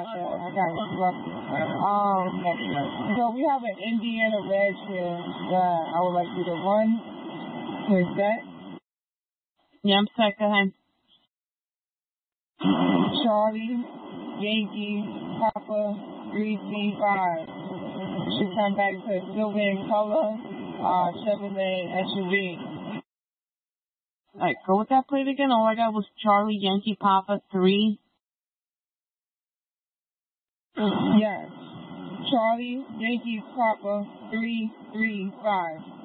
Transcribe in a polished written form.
I got it. So we have an Indiana Reds here that I would like you to run. Is that? Yeah, I'm set. Go ahead. Charlie, Yankee, Papa, 335. Should come back to silver in color, Chevrolet SUV. Alright, go with that plate again. All I got was Charlie, Yankee, Papa, 3. Yes. Charlie, Yankee, Papa, 335.